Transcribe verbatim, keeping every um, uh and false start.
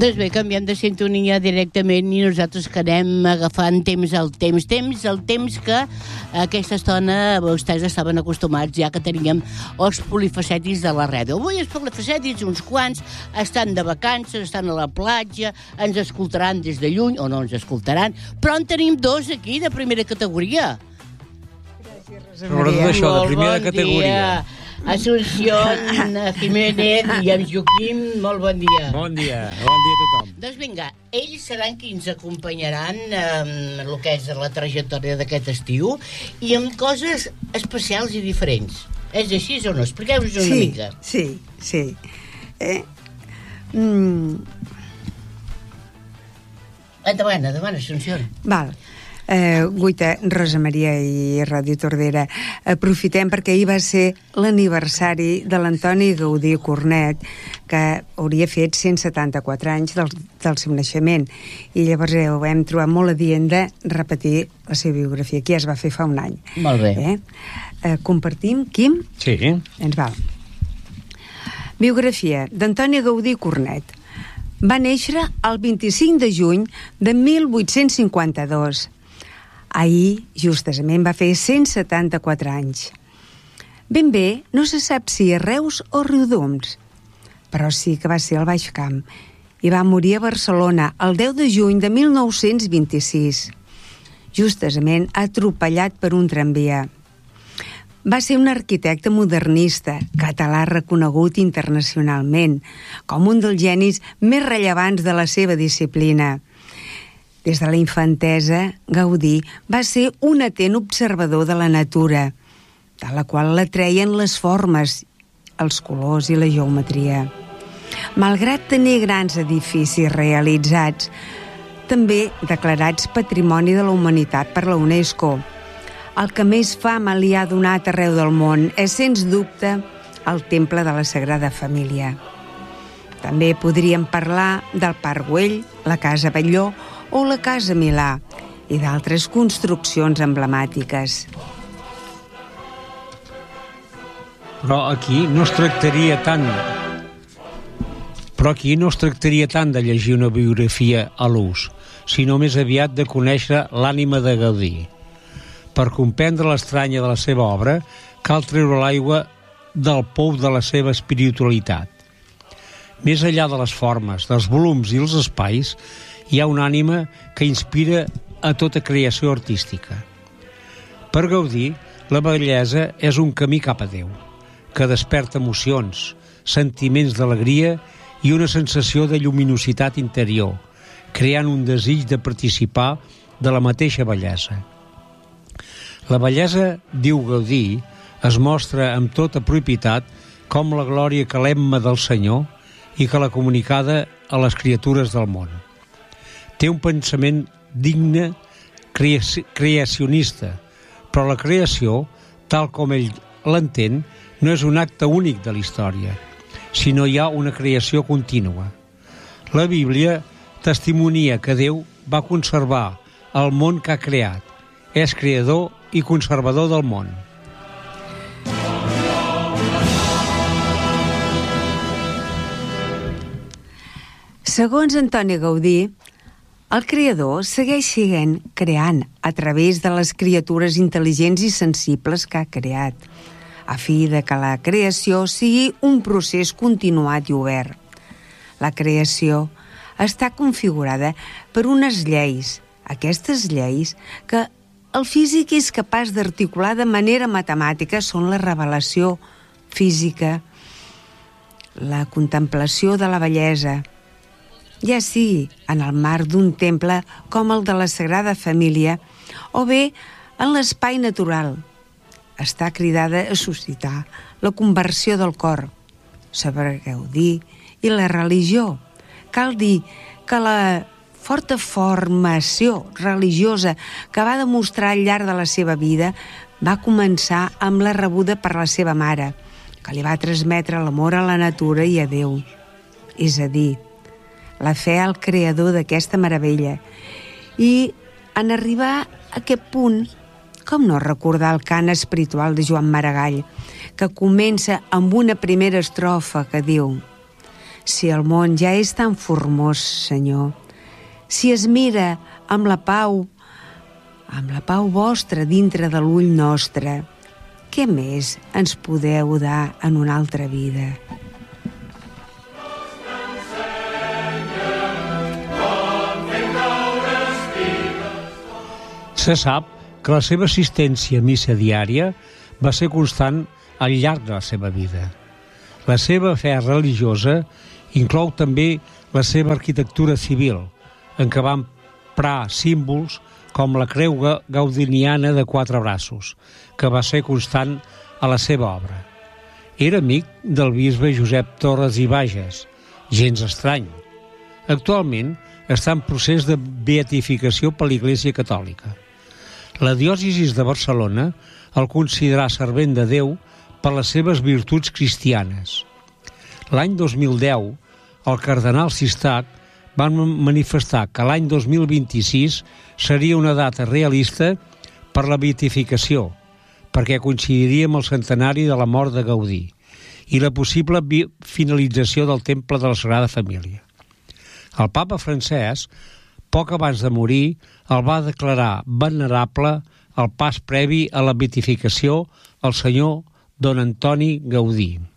Doncs bé, canviem de sintonia directament i nosaltres que anem agafant temps al temps. Temps al temps que aquesta estona vostès estaven acostumats, ja que teníem els polifacètics de la ràdio. Avui els polifacètics, uns quants, estan de vacances, estan a la platja, ens escoltaran des de lluny, o no ens escoltaran, però en tenim dos aquí de primera categoria. Sobretot això, de primera bon categoria. Dia. Asunción Jiménez i en Joaquim, molt bon dia. Bon dia, bon dia a tothom. Doncs vinga, ells seran qui ens acompanyaran en el que és la trajectòria d'aquest estiu i amb coses especials i diferents. És així o no? Expliqueu-vos una sí, mica. Sí, sí. Eh, mm. Endavant, endavant, Asunción. Val. Eh, Guita, Rosa Maria i Ràdio Tordera, aprofitem perquè ahir va ser l'aniversari de l'Antoni Gaudí Cornet, que hauria fet cent setanta-quatre anys del, del seu naixement, i llavors eh, ho vam trobar molt adient de repetir la seva biografia, que ja es va fer fa un any. Molt bé. Eh? Eh, compartim, Quim? Sí. Ens val. Biografia d'Antoni Gaudí Cornet. Va néixer el vint-i-cinc de juny de mil vuit-cents cinquanta-dos. Ahir, justament, va fer cent setanta-quatre anys. Ben bé, no se sap si a Reus o Riudoms, però sí que va ser al Baix Camp, i va morir a Barcelona el deu de juny de mil nou-cents vint-i-sis, justament atropellat per un tramvia. Va ser un arquitecte modernista, català reconegut internacionalment, com un dels genis més rellevants de la seva disciplina. Des de la infantesa, Gaudí va ser un atent observador de la natura, de la qual l'atreien les formes, els colors i la geometria. Malgrat tenir grans edificis realitzats, també declarats Patrimoni de la Humanitat per la UNESCO, el que més fama li ha donat arreu del món és, sens dubte, el Temple de la Sagrada Família. També podríem parlar del Parc Güell, la Casa Batlló o la Casa Milà i d'altres construccions emblemàtiques. Però aquí no es tractaria tant... Però aquí no es tractaria tant de llegir una biografia a l'ús, sinó més aviat de conèixer l'ànima de Gaudí. Per comprendre l'estranya de la seva obra, cal treure l'aigua del pou de la seva espiritualitat. Més enllà de les formes, dels volums i els espais, hi ha una ànima que inspira a tota creació artística. Per Gaudí, la bellesa és un camí cap a Déu, que desperta emocions, sentiments d'alegria i una sensació de lluminositat interior, creant un desig de participar de la mateixa bellesa. La bellesa, diu Gaudí, es mostra amb tota propietat com la glòria que l'emma del Senyor i que l'ha comunicada a les criatures del món. Té un pensament digne, creacionista, però la creació, tal com ell l'entén, no és un acte únic de la història, sinó hi ha una creació contínua. La Bíblia testimonia que Déu va conservar el món que ha creat, és creador i conservador del món. Segons Antoni Gaudí, el creador segueix sent creant a través de les criatures intel·ligents i sensibles que ha creat, a fi de que la creació sigui un procés continuat i obert. La creació està configurada per unes lleis, aquestes lleis que el físic és capaç d'articular de manera matemàtica són la revelació física, la contemplació de la bellesa, ja sigui en el marc d'un temple com el de la Sagrada Família o bé en l'espai natural. Està cridada a suscitar la conversió del cor. Sobre Gaudí i la religió, cal dir que la forta formació religiosa que va demostrar al llarg de la seva vida va començar amb la rebuda per la seva mare, que li va transmetre l'amor a la natura i a Déu, és a dir, la fe al creador d'aquesta meravella. I en arribar a aquest punt, com no recordar el cant espiritual de Joan Maragall, que comença amb una primera estrofa que diu: si el món ja és tan formós, Senyor, si es mira amb la pau, amb la pau vostra dintre de l'ull nostre, què més ens podeu dar en una altra vida? Se sap que la seva assistència a missa diària va ser constant al llarg de la seva vida. La seva fe religiosa inclou també la seva arquitectura civil, en què va emprar símbols com la creu gaudiniana de quatre braços, que va ser constant a la seva obra. Era amic del bisbe Josep Torres i Bages, gens estrany. Actualment està en procés de beatificació per l'Església Catòlica. La diòcesi de Barcelona el considerà servent de Déu per les seves virtuts cristianes. L'any dos mil deu, el cardenal Sistac va manifestar que l'any dos mil vint-i-sis seria una data realista per la beatificació, perquè coincidiria amb el centenari de la mort de Gaudí i la possible finalització del Temple de la Sagrada Família. El papa Francesc, poc abans de morir, el va declarar venerable al pas previ a la beatificació al senyor Don Antoni Gaudí.